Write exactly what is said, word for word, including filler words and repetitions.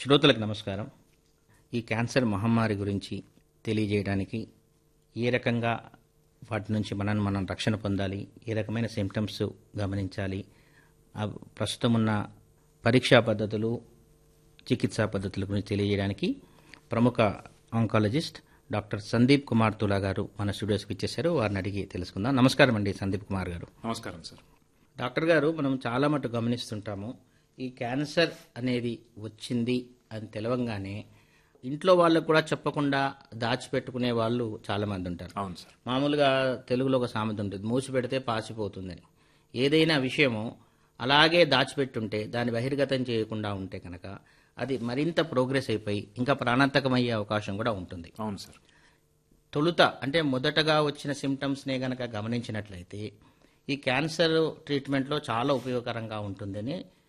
శ్రోతలకు నమస్కారం. ఈ క్యాన్సర్ మహమ్మారి గురించి తెలియజేయడానికి ఏ రకంగా వాటి నుంచి మనం మనం రక్షణ పొందాలి, ఏ రకమైన సిమ్టమ్స్ గమనించాలి, ఆ ప్రస్తుతం ఉన్న పరీక్షా పద్ధతులు, చికిత్సా పద్ధతుల గురించి తెలియజేయడానికి ప్రముఖ ఆంకాలజిస్ట్ డాక్టర్ సందీప్ కుమార్ తులా గారు మన స్టూడియోస్కి ఇచ్చేశారు. వారిని అడిగి తెలుసుకుందాం. నమస్కారం అండి సందీప్ కుమార్ గారు. నమస్కారం సార్. డాక్టర్ గారు, మనం చాలా మటు గమనిస్తుంటాము, ఈ క్యాన్సర్ అనేది వచ్చింది అని తెలవంగానే ఇంట్లో వాళ్ళకు కూడా చెప్పకుండా దాచిపెట్టుకునే వాళ్ళు చాలా మంది ఉంటారు. అవును సార్. మామూలుగా తెలుగులో ఒక సామెత ఉంటుంది, మూసి పెడితే పాసిపోతుందని. ఏదైనా విషయము అలాగే దాచిపెట్టుంటే, దాన్ని బహిర్గతం చేయకుండా ఉంటే కనుక అది మరింత ప్రోగ్రెస్ అయిపోయి ఇంకా ప్రాణాంతకమయ్యే అవకాశం కూడా ఉంటుంది. అవును సార్. తొలుత అంటే మొదటగా వచ్చిన సిమ్టమ్స్నే గనక గమనించినట్లయితే ఈ క్యాన్సర్ ట్రీట్మెంట్లో చాలా ఉపయోగకరంగా ఉంటుందని